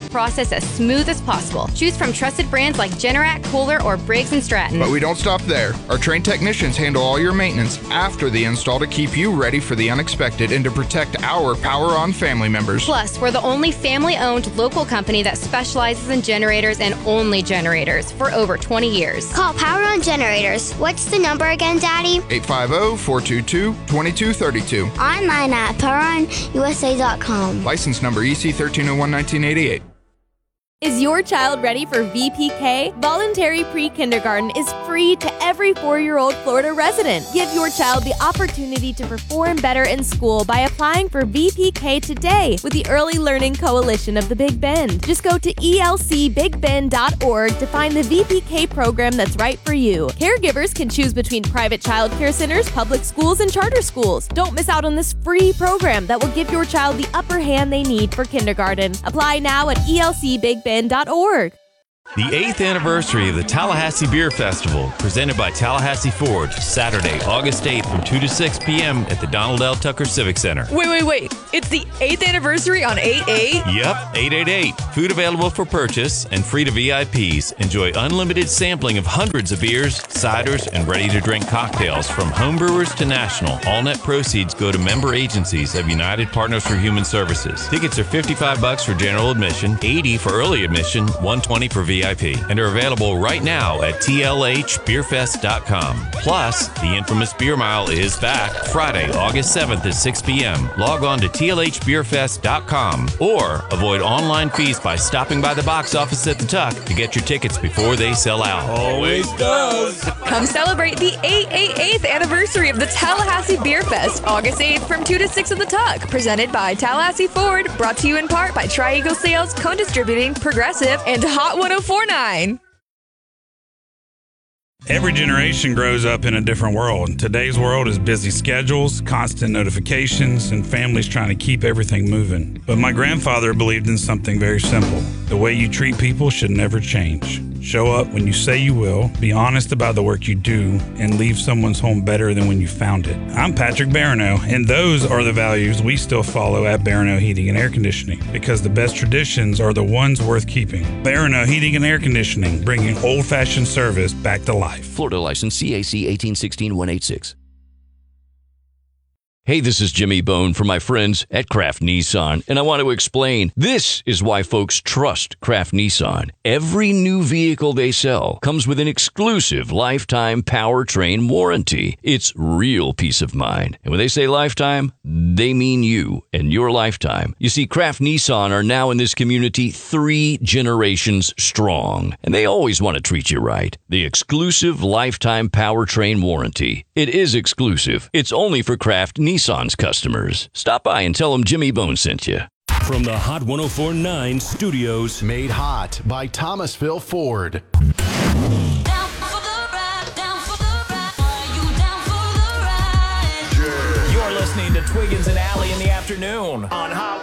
process as smooth as possible. Choose from trusted brands like Generac, Kohler, or Briggs & Stratton. But we don't stop there. Our trained technicians handle all your maintenance after the install to keep you ready for the unexpected and to protect our Power On family members. Plus, we're the only family-owned local company that specializes in generators and only generators for over 20 years. Call Power On Generators. What's the number again, Daddy? 850-422-2232. Online at PowerOnUSA.com. License number EC 1301-1988. Is your child ready for VPK? Voluntary Pre-Kindergarten is free to every 4-year-old Florida resident. Give your child the opportunity to perform better in school by applying for VPK today with the Early Learning Coalition of the Big Bend. Just go to elcbigbend.org to find the VPK program that's right for you. Caregivers can choose between private child care centers, public schools, and charter schools. Don't miss out on this free program that will give your child the upper hand they need for kindergarten. Apply now at elcbigbend.org. The 8th anniversary of the Tallahassee Beer Festival, presented by Tallahassee Ford, Saturday, August 8th from 2 to 6 p.m. at the Donald L. Tucker Civic Center. Wait. It's the 8th anniversary on 8/8? Yep, 888. Food available for purchase and free to VIPs. Enjoy unlimited sampling of hundreds of beers, ciders, and ready-to-drink cocktails from homebrewers to national. All net proceeds go to member agencies of United Partners for Human Services. Tickets are $55 for general admission, $80 for early admission, $120 for VIP, and are available right now at tlhbeerfest.com. Plus, the infamous Beer Mile is back Friday, August 7th at 6 p.m. Log on to tlhbeerfest.com or avoid online fees by stopping by the box office at the Tuck to get your tickets before they sell out. Always does. Come celebrate the 888th anniversary of the Tallahassee Beer Fest, August 8th from 2 to 6 at the Tuck. Presented by Tallahassee Ford, brought to you in part by Tri-Eagle Sales, Cone Distributing, Progressive, and Hot 1049. Every generation grows up in a different world. Today's world is busy schedules, constant notifications, and families trying to keep everything moving. But my grandfather believed in something very simple. The way you treat people should never change. Show up when you say you will, be honest about the work you do, and leave someone's home better than when you found it. I'm Patrick Barano, and those are the values we still follow at Barano Heating and Air Conditioning, because the best traditions are the ones worth keeping. Barano Heating and Air Conditioning, bringing old-fashioned service back to life. Florida license CAC 1816186. Hey, this is Jimmy Bone from my friends at Kraft Nissan, and I want to explain. This is why folks trust Kraft Nissan. Every new vehicle they sell comes with an exclusive lifetime powertrain warranty. It's real peace of mind. And when they say lifetime, they mean you and your lifetime. You see, Kraft Nissan are now in this community 3 generations strong, and they always want to treat you right. The exclusive lifetime powertrain warranty. It is exclusive. It's only for Kraft Nissan's customers. Stop by and tell them Jimmy Bone sent you. From the Hot 104.9 studios. Made hot by Thomasville Ford. You're listening to Twiggins and Alley in the afternoon on Hot